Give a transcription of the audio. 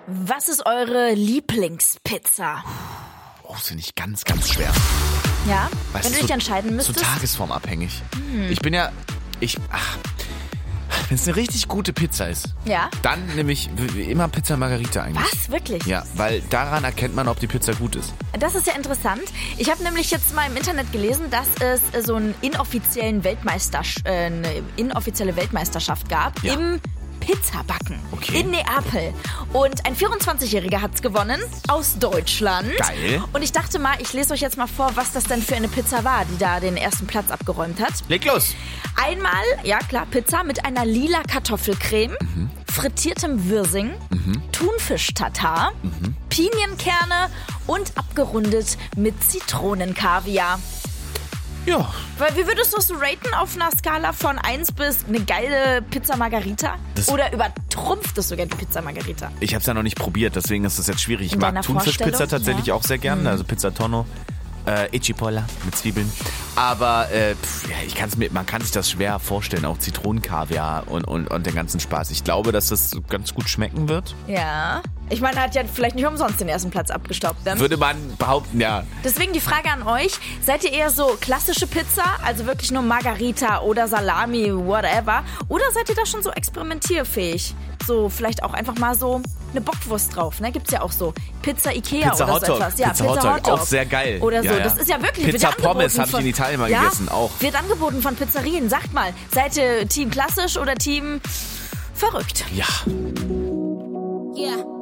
Was ist eure Lieblingspizza? Oh, das finde ich ganz, ganz schwer. Ja? Weißt Wenn du dich entscheiden müsstest? So tagesformabhängig. Ich bin ja... wenn es eine richtig gute Pizza ist, Ja? dann nehme ich immer Pizza Margherita eigentlich. Was? Wirklich? Ja, weil daran erkennt man, ob die Pizza gut ist. Das ist ja interessant. Ich habe nämlich jetzt mal im Internet gelesen, dass es so eine inoffizielle Weltmeisterschaft gab im Pizzabacken in Neapel. Und ein 24-Jähriger hat's gewonnen aus Deutschland. Geil. Und ich dachte mal, ich lese euch jetzt mal vor, was das denn für eine Pizza war, die da den ersten Platz abgeräumt hat. Leg los! Einmal, ja klar, Pizza mit einer lila Kartoffelcreme, frittiertem Wirsing, Thunfisch-Tatar, Pinienkerne und abgerundet mit Zitronenkaviar. Ja. Weil wie würdest du es raten auf einer Skala von 1 bis eine geile Pizza Margherita? Oder übertrumpft es sogar die Pizza Margherita? Ich habe es ja noch nicht probiert, deswegen ist das jetzt schwierig. Ich In mag deiner Thunfischpizza Vorstellung? tatsächlich auch sehr gern, also Pizza Tonno. Cipolla mit Zwiebeln. Aber man kann sich das schwer vorstellen, auch Zitronenkaviar und den ganzen Spaß. Ich glaube, dass das ganz gut schmecken wird. Ja. Ich meine, er hat ja vielleicht nicht umsonst den ersten Platz abgestaubt. Dann. Würde man behaupten, ja. Deswegen die Frage an euch, seid ihr eher so klassische Pizza, also wirklich nur Margarita oder Salami, whatever, oder seid ihr da schon so experimentierfähig? So vielleicht auch einfach mal so eine Bockwurst drauf, ne? Gibt's ja auch so. Pizza Ikea Pizza oder Hotdog. so etwas. Ja, Pizza Hotdog, auch sehr geil. Oder so, Ja, ja. das ist ja wirklich... Pizza wird Pommes angeboten habe ich in Italien mal gegessen, auch. Wird angeboten von Pizzerien. Sagt mal, seid ihr Team klassisch oder Team verrückt? Ja. Yeah.